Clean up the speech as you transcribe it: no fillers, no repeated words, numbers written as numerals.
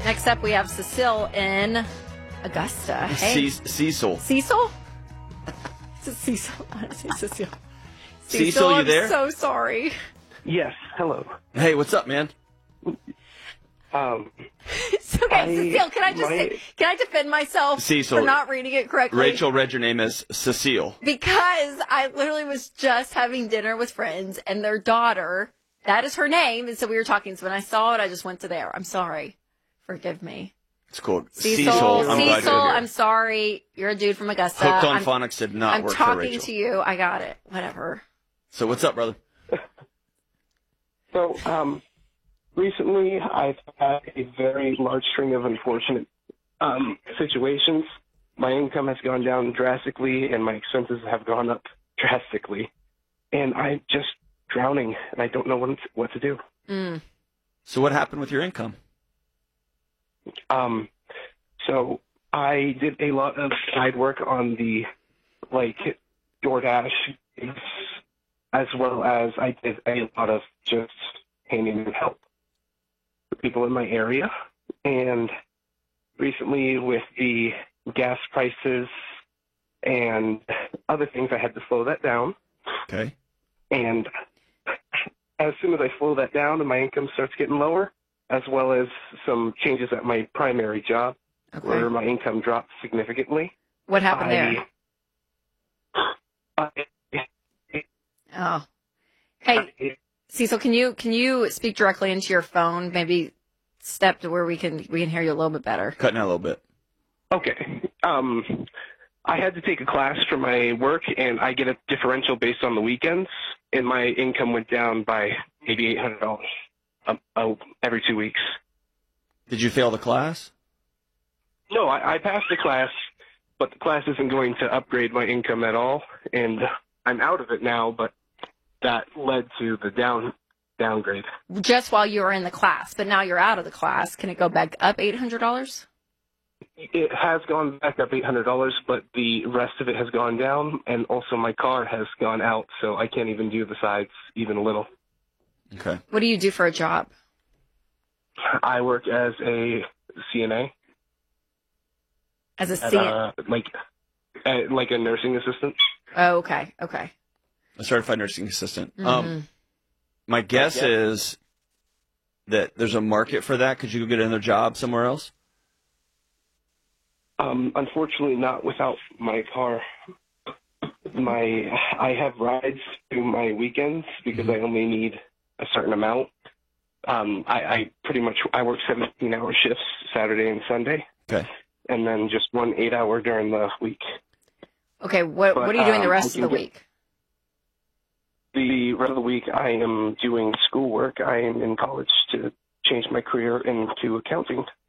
Next up, we have Cecile in Augusta. Hey. Cecil. Cecil? Is it Cecil? I say Cecile. Cecil, you there? I'm so sorry. Yes, hello. Hey, what's up, man? It's okay, Cecile, can I defend myself Cecil, for not reading it correctly? Rachel read your name as Cecile. Because I literally was just having dinner with friends and their daughter, that is her name, and so we were talking. So when I saw it, I just went to there. I'm sorry. Forgive me. It's cool. Cecil, I'm glad you're here. I'm sorry. You're a dude from Augusta. Hooked on Phonics did not work for Rachel. I'm talking to you. I got it. Whatever. So what's up, brother? So, recently I've had a very large string of unfortunate situations. My income has gone down drastically, and my expenses have gone up drastically. And I'm just drowning, and I don't know what to do. Mm. So what happened with your income? So I did a lot of side work on the, DoorDash gigs, as well as I did a lot of just handing in help for people in my area. And recently with the gas prices and other things, I had to slow that down. Okay. And as soon as I slow that down and my income starts getting lower, as well as some changes at my primary job, where my income dropped significantly. What happened there? Oh. Hey, Cecil, can you speak directly into your phone? Maybe step to where we can hear you a little bit better. Cutting out a little bit. Okay. I had to take a class for my work, and I get a differential based on the weekends, and my income went down by maybe $800 every 2 weeks. Did you fail the class? No, I passed the class, but the class isn't going to upgrade my income at all, and I'm out of it now, but that led to the downgrade. Just while you were in the class, but now you're out of the class. Can it go back up $800? It has gone back up $800, but the rest of it has gone down, and also my car has gone out, so I can't even do the sides even a little. Okay. What do you do for a job? I work as a CNA. As a CNA? Like a nursing assistant. Oh, okay. Okay. A certified nursing assistant. Mm-hmm. My guess is that there's a market for that. Could you go get another job somewhere else? Unfortunately, not without my car. I have rides through my weekends because I only need a certain amount. I work 17-hour shifts Saturday and Sunday. Okay. And then just 1 8-hour during the week. Okay, what are you doing the rest of the week? The rest of the week, I am doing schoolwork. I am in college to change my career into accounting.